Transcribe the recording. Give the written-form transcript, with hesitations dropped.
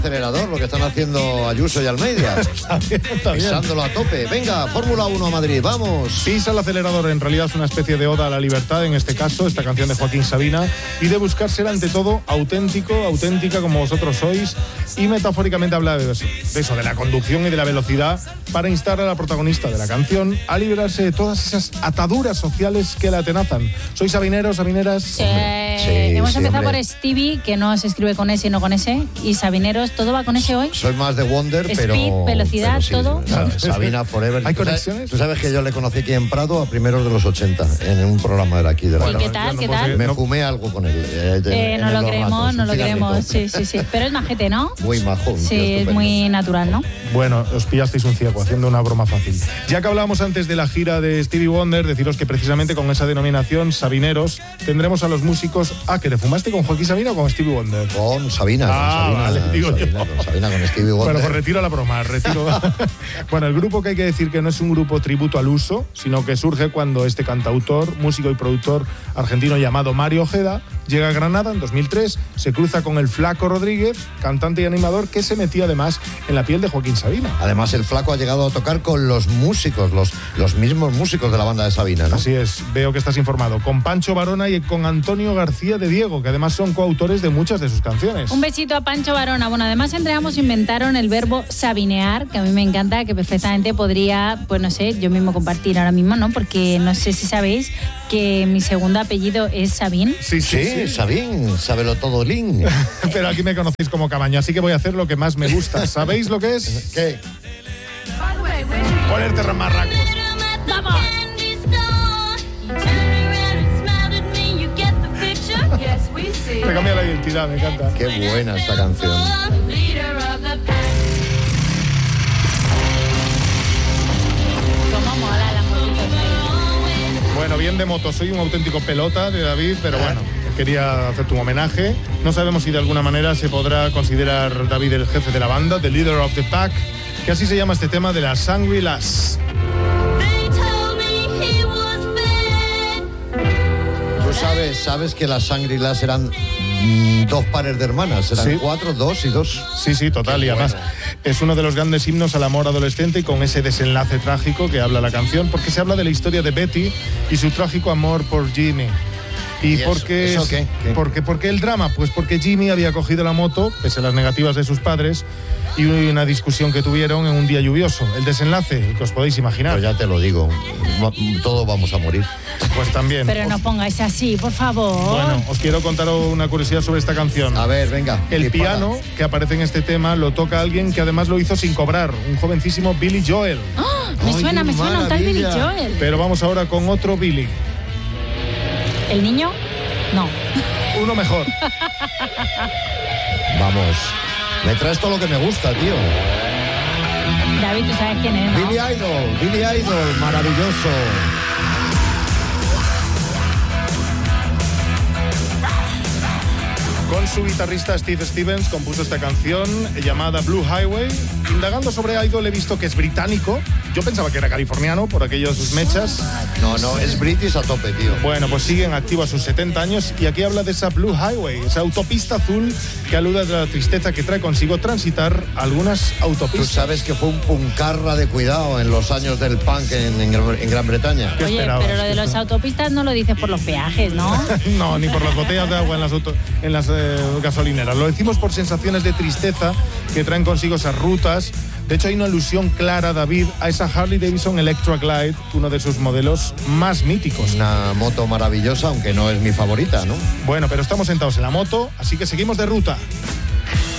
acelerador lo que están haciendo Ayuso y Almeida. Está bien. Pisándolo a tope. Venga, Fórmula 1 a Madrid, vamos. Pisa el acelerador, en realidad es una especie de oda a la libertad, en este caso, esta canción de Joaquín Sabina, y de buscar ser ante todo auténtico, auténtica como vosotros sois, y metafóricamente habla de eso, de la conducción y de la velocidad, para instar a la protagonista de la canción a liberarse de todas esas ataduras sociales que la atenazan. ¿Sois sabineros, sabineras? Sí, Sí, hemos empezado hombre. por Stevie, que no se escribe con S y no con S, y sabineros, todo va con S hoy. Soy más de Wonder, pero... Speed, velocidad, pero sí, todo. Sabina Forever. ¿Hay ¿Tú sabes- conexiones? Tú sabes que yo le conocí aquí en Prado a primeros de los 80, en un programa de aquí de la ¿Y radio. qué tal? yo no ¿Qué puedo tal? ser- Me no- fumé algo con él. En No lo los creemos, ratos, no un lo creemos. cigarrito. Sí. Pero es majete, ¿no? Muy majo. un tío Sí, es estupendo. muy natural, ¿no? Bueno, os pillasteis un ciego haciendo una broma fácil. Ya que hablábamos antes de la gira de Stevie Wonder, deciros que precisamente con esa denominación, Sabineros, tendremos a los músicos... ¿Que te fumaste con Joaquín Sabina o con Stevie Wonder? Con Sabina. Vale, digo Sabina, yo. con Sabina, con Stevie Wonder. Bueno, pues retiro la broma, retiro. Bueno, el grupo que hay que decir que no es un grupo tributo al uso, sino que surge cuando este cantautor, músico y productor argentino llamado Mario Ojeda llega a Granada en 2003, se cruza con el Flaco Rodríguez, cantante y animador que se metía además en la piel de Joaquín Sabina. Además, el Flaco ha llegado a tocar con los músicos, los mismos músicos de la banda de Sabina, ¿no? Así es, veo que estás informado. Con Pancho Varona y con Antonio García de Diego, que además son coautores de muchas de sus canciones. Un besito a Pancho Varona. Bueno, además entre ambos inventaron el verbo sabinear, que a mí me encanta, que perfectamente podría, pues no sé, yo mismo compartir ahora mismo, ¿no? Porque no sé si sabéis que mi segundo apellido es Sabín. Sí. Sabín, sábelo todo, Lin. Pero aquí me conocéis como Camaño, así que voy a hacer lo que más me gusta. ¿Sabéis lo que es? ¿Qué? Ponerte ramarracos. ¡Vamos! Te cambia la identidad, me encanta. Qué buena esta canción. ¿Cómo mola la motitos? Bueno, bien de moto, soy un auténtico pelota de David, pero bueno, quería hacerte un homenaje. No sabemos si de alguna manera se podrá considerar David el jefe de la banda, the leader of the pack, que así se llama este tema de las Shangri-Las. Tú sabes que las Shangri-Las eran dos pares de hermanas, eran Sí. 4, 2 y 2. Sí, total, Qué y además bueno. es uno de los grandes himnos al amor adolescente y con ese desenlace trágico que habla la canción, porque se habla de la historia de Betty y su trágico amor por Jimmy. ¿Y ¿Y por qué? eso qué? ¿Por qué el drama? Pues porque Jimmy había cogido la moto, pese a las negativas de sus padres, y una discusión que tuvieron en un día lluvioso. El desenlace, el que os podéis imaginar. Pues ya te lo digo, todos vamos a morir. Pues también. Pero no pongáis así, por favor. Bueno, os quiero contar una curiosidad sobre esta canción. A ver, venga. El dispara. piano que aparece en este tema lo toca alguien que además lo hizo sin cobrar, un jovencísimo Billy Joel. ¡Ah! Me Ay, suena qué un tal Billy maravilla. Joel. Pero vamos ahora con otro Billy, ¿El niño? No. uno mejor. Vamos. Me traes todo lo que me gusta, tío. David, tú sabes quién es, ¿no? Billy Idol, maravilloso. Con su guitarrista Steve Stevens compuso esta canción llamada Blue Highway. Indagando sobre Idol he visto que es británico. Yo pensaba que era californiano por aquellos sus mechas. No, es British a tope, tío. Bueno, pues sigue en activo a sus 70 años y aquí habla de esa Blue Highway, esa autopista azul que alude a la tristeza que trae consigo transitar algunas Tú autopistas. sabes que fue un puncarra de cuidado en los años del punk en Gran Bretaña. ¿Qué Oye, esperabas? pero lo de los autopistas no lo dices por los peajes, ¿no? No, ni por las botellas de agua en las gasolineras. Lo decimos por sensaciones de tristeza que traen consigo esas rutas. De hecho, hay una alusión clara, David, a esa Harley Davidson Electra Glide, uno de sus modelos más míticos. Una moto maravillosa, aunque no es mi favorita, ¿no? Bueno, pero estamos sentados en la moto, así que seguimos de ruta.